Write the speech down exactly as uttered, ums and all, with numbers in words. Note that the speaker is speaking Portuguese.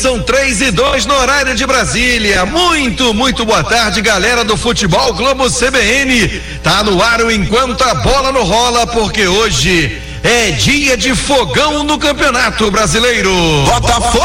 São três e dois no horário de Brasília. Muito, muito boa tarde, galera do Futebol Globo C B N. Tá no ar o Enquanto a Bola Não Rola, porque hoje é dia de fogão no Campeonato Brasileiro. Botafogo!